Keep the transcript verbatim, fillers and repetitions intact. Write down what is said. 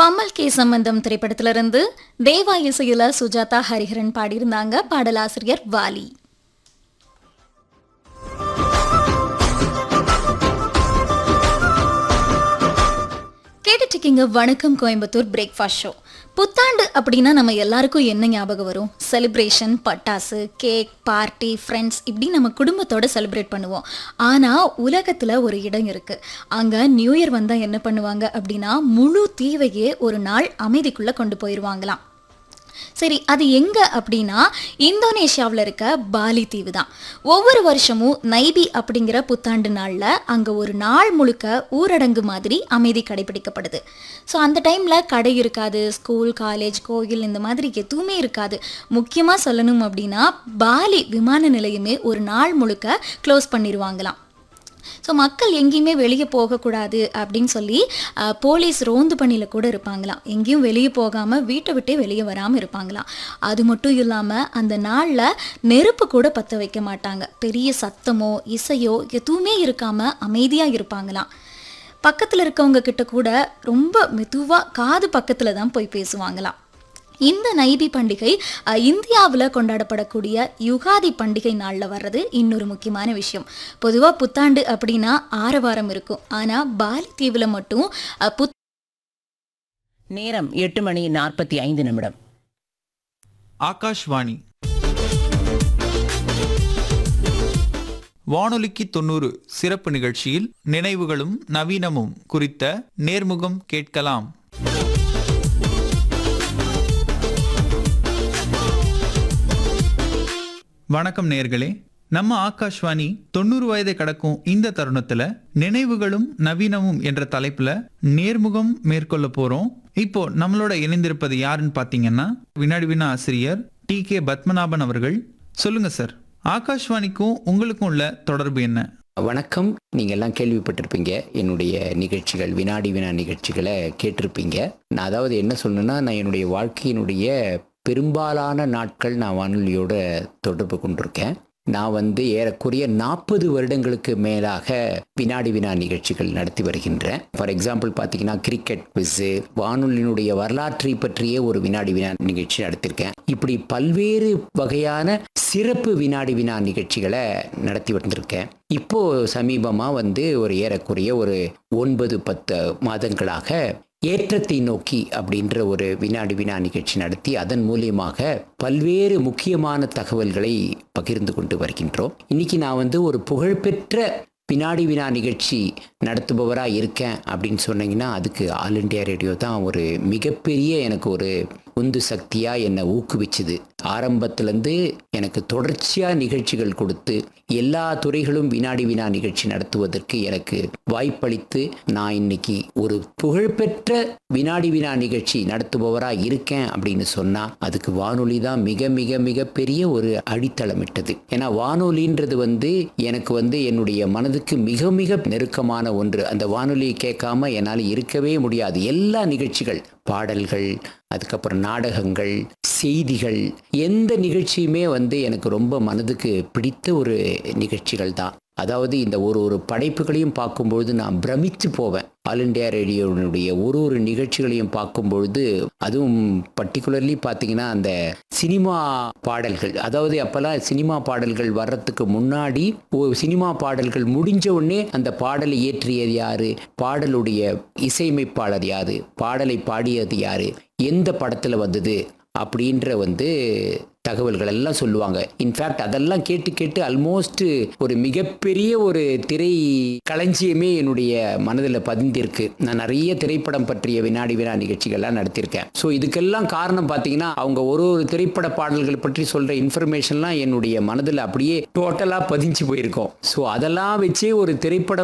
Pammal K சம்பந்தம் திரைப்படத்திலிருந்து தேவா இசையில சுஜாதா ஹரிஹரன் பாடியிருந்தாங்க. பாடலாசிரியர் வாலி. கேட்டுட்டு வணக்கம் கோயம்புத்தூர் பிரேக்ஃபாஸ்ட் ஷோ. புத்தாண்டு அப்படின்னா நம்ம எல்லாருக்கும் என்ன ஞாபகம் வரும்? செலிப்ரேஷன், பட்டாசு, கேக், பார்ட்டி, ஃப்ரெண்ட்ஸ், இப்படி நம்ம குடும்பத்தோட செலிப்ரேட் பண்ணுவோம். ஆனால் உலகத்தில் ஒரு இடம் இருக்குது. அங்கே நியூ இயர் வந்தால் என்ன பண்ணுவாங்க அப்படின்னா முழு தீவையே ஒரு நாள் அமைதிக்குள்ளே கொண்டு போயிடுவாங்களாம். சரி, அது எங்க அப்படின்னா இந்தோனேஷியாவில் இருக்க பாலி தீவு தான். ஒவ்வொரு வருஷமும் நைபி அப்படிங்கிற புத்தாண்டு நாளில் அங்கே ஒரு நாள் முழுக்க ஊரடங்கு மாதிரி அமைதி கடைபிடிக்கப்படுது. ஸோ அந்த டைமில் கடை இருக்காது, ஸ்கூல், காலேஜ், கோயில் இந்த மாதிரி எதுவுமே இருக்காது. முக்கியமாக சொல்லணும் அப்படின்னா பாலி விமான நிலையமே ஒரு நாள் முழுக்க க்ளோஸ் பண்ணிடுவாங்களாம். ஸோ மக்கள் எங்கேயுமே வெளியே போகக்கூடாது அப்படின்னு சொல்லி போலீஸ் ரோந்து பணியில் கூட இருப்பாங்களாம். எங்கேயும் வெளியே போகாமல் வீட்டை விட்டே வெளியே வராமல் இருப்பாங்களாம். அது மட்டும் இல்லாமல் அந்த நாளில் நெருப்பு கூட பற்ற வைக்க மாட்டாங்க. பெரிய சத்தமோ இசையோ எதுவுமே இருக்காமல் அமைதியாக இருப்பாங்களாம். பக்கத்தில் இருக்கவங்க கிட்ட கூட ரொம்ப மெதுவாக காது பக்கத்தில் தான் போய் பேசுவாங்களாம். இந்த நைபி பண்டிகை இந்தியாவில் கொண்டாடப்படக்கூடிய யுகாதி பண்டிகை நாளில் வர்றது இன்னொரு முக்கியமான விஷயம். பொதுவாக புத்தாண்டு அப்படின்னா ஆரவாரம் இருக்கும். ஆனால் பாலி தீவில் மட்டும் புத் நேரம் எட்டு மணி நாற்பத்தி ஐந்து நிமிடம். ஆகாஷ்வாணி வானொலிக்கு தொண்ணூறு சிறப்பு நிகழ்ச்சியில் நினைவுகளும் நவீனமும் குறித்த நேர்முகம் கேட்கலாம். வணக்கம் நேயர்களே. நம்ம ஆகாஷ்வாணி தொண்ணூறு வயதை கடக்கும் இந்த தருணத்துல நினைவுகளும் நவீனமும் என்ற தலைப்புல நேர்முகம் மேற்கொள்ள போறோம். இப்போ நம்மளோட இணைந்திருப்பது யாருன்னு பாத்தீங்கன்னா வினாடி வினா ஆசிரியர் டி கே பத்மநாபன் அவர்கள். சொல்லுங்க சார், ஆகாஷ்வாணிக்கும் உங்களுக்கும் உள்ள தொடர்பு என்ன? வணக்கம். நீங்கள் எல்லாம் கேள்விப்பட்டிருப்பீங்க, என்னுடைய நிகழ்ச்சிகள், வினாடி வினா நிகழ்ச்சிகளை கேட்டிருப்பீங்க. நான் அதாவது என்ன சொல்லணும்னா, நான் என்னுடைய வாழ்க்கையினுடைய பெரும்பாலான நாட்கள் நான் வானொலியோட தொடர்பு கொண்டிருக்கேன். நான் வந்து ஏறக்குறைய நாற்பது வருடங்களுக்கு மேலாக வினாடி வினா நிகழ்ச்சிகள் நடத்தி வருகின்றேன். ஃபார் எக்ஸாம்பிள் பார்த்தீங்கன்னா கிரிக்கெட் குவிஸு, வானொலியினுடைய வரலாற்றை பற்றிய ஒரு வினாடி வினா நிகழ்ச்சி நடத்தியிருக்கேன். இப்படி பல்வேறு வகையான சிறப்பு வினாடி வினா நிகழ்ச்சிகளை நடத்தி வந்திருக்கேன். இப்போ சமீபமாக வந்து ஒரு ஏறக்குறைய ஒரு ஒன்பது பத்து மாதங்களாக ஏற்றத்தை நோக்கி அப்படின்ற ஒரு வினாடி வினா நிகழ்ச்சி நடத்தி அதன் மூலியமாக பல்வேறு முக்கியமான தகவல்களை பகிர்ந்து கொண்டு வருகின்றோம். இன்னைக்கு நான் வந்து ஒரு புகழ்பெற்ற வினாடி வினா நிகழ்ச்சி நடத்துபவராக இருக்கேன் அப்படின்னு சொன்னீங்கன்னா அதுக்கு ஆல் இண்டியா ரேடியோ தான் ஒரு மிகப்பெரிய எனக்கு ஒரு உந்து சக்தியாக என்னை ஊக்குவிச்சுது. ஆரம்பத்திலேருந்து எனக்கு தொடர்ச்சியாக நிகழ்ச்சிகள் கொடுத்து எல்லா துறைகளும் வினாடி வினா நிகழ்ச்சி நடத்துவதற்கு எனக்கு வாய்ப்பளித்து நான் இன்னைக்கு ஒரு புகழ்பெற்ற வினாடி வினா நிகழ்ச்சி நடத்துபவராக இருக்கேன் அப்படின்னு சொன்னால் அதுக்கு வானொலி தான் மிக மிக மிக பெரிய ஒரு அடித்தளமிட்டது. ஏன்னா வானொலின்றது வந்து எனக்கு வந்து என்னுடைய மனதுக்கு மிக மிக நெருக்கமான ஒன்று. அந்த வானொலியை கேட்காம என்னால் இருக்கவே முடியாது. எல்லா நிகழ்ச்சிகள், பாடல்கள், அதுக்கப்புறம் நாடகங்கள், செய்திகள், எந்த நிகழ்ச்சியுமே வந்து எனக்கு ரொம்ப மனதுக்கு பிடித்த ஒரு நிகழ்ச்சிகள் தான். அதாவது இந்த ஒரு ஒரு படைப்புகளையும் பார்க்கும்பொழுது நான் பிரமித்து போவேன். ஆல் இண்டியா ரேடியோனுடைய ஒரு ஒரு நிகழ்ச்சிகளையும் பார்க்கும்பொழுது, அதுவும் பர்டிகுலர்லி பார்த்தீங்கன்னா அந்த சினிமா பாடல்கள், அதாவது அப்போல்லாம் சினிமா பாடல்கள் வர்றதுக்கு முன்னாடி சினிமா பாடல்கள் முடிஞ்ச உடனே அந்த பாடலை இயற்றியது யாரு, பாடலுடைய இசையமைப்பாளர் யாரு, பாடலை பாடியது யாரு, எந்த படத்தில் வந்தது அப்படின்ற வந்து தகவல்கள் எல்லாம் சொல்லுவாங்க. இன்ஃபேக்ட் அதெல்லாம் கேட்டு கேட்டு ஆல்மோஸ்ட் ஒரு மிகப்பெரிய ஒரு திரை களஞ்சியமே என்னுடைய மனதில் பதிந்திருக்கு. நான் நிறைய திரைப்படம் பற்றிய வினாடி வினா நிகழ்ச்சிகள்லாம் நடத்தியிருக்கேன். ஸோ இதுக்கெல்லாம் காரணம் பார்த்தீங்கன்னா அவங்க ஒரு ஒரு திரைப்பட பாடல்கள் பற்றி சொல்கிற இன்ஃபர்மேஷன்லாம் என்னுடைய மனதில் அப்படியே டோட்டலாக பதிஞ்சு போயிருக்கோம். ஸோ அதெல்லாம் வச்சே ஒரு திரைப்பட